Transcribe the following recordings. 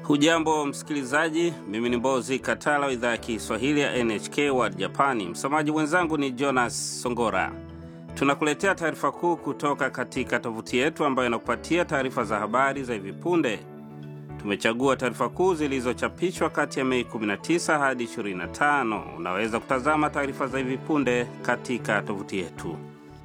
Hujambo msikilizaji, mimi ni Mbozi Katala, idhaa ya Kiswahili ya NHK World Japani. Msomaji mwenzangu ni Jonas Songora. Tunakuletea taarifa kuu kutoka katika tovuti yetu ambayo inakupatia taarifa za habari za hivi punde. Tumechagua taarifa kuu zilizochapishwa kati ya Mei 19 hadi 25. Unaweza kutazama taarifa za hivi punde katika tovuti yetu.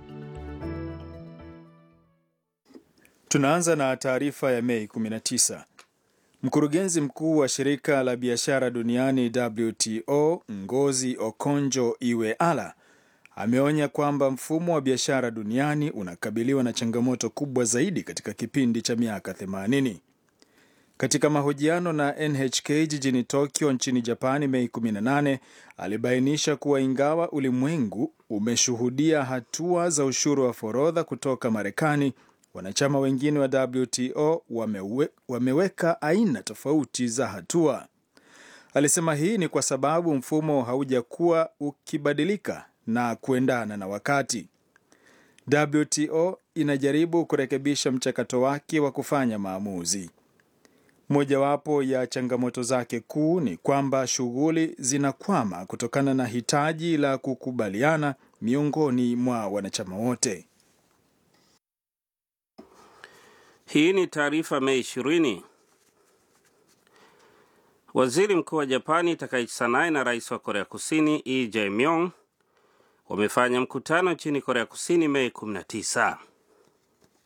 Tunaanza na taarifa ya Mei 19. Mkurugenzi mkuu wa shirika la biashara duniani WTO, Ngozi Okonjo-Iweala, ameonya kwamba mfumo wa biashara duniani unakabiliwa na changamoto kubwa zaidi katika kipindi cha miaka 80. Katika mahojiano na NHK jijini Tokyo nchini Japani Mei 18, alibainisha kuwa ingawa ulimwengu umeshuhudia hatua za ushuru wa forodha kutoka Marekani, wanachama wengine wa WTO wameweka aina tofauti za hatua. Alisema hii ni kwa sababu mfumo haujakuwa ukibadilika na kuendana na wakati. WTO inajaribu kurekebisha mchakato wake wa kufanya maamuzi. Mojawapo ya changamoto zake kuu ni kwamba shughuli zinakwama kutokana na hitaji la kukubaliana miongoni mwa wanachama wote. Hii ni taarifa Mei 20. Waziri mkuu wa Japani Takaichi Sanae na rais wa Korea Kusini Lee Jae-myung wamefanya mkutano nchini Korea Kusini Mei 19.